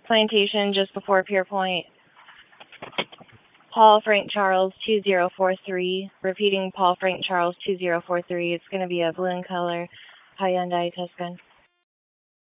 Plantation just before Pierpoint. Paul Frank Charles 2043. Repeating Paul Frank Charles 2043. It's going to be a blue in color Hyundai Tucson.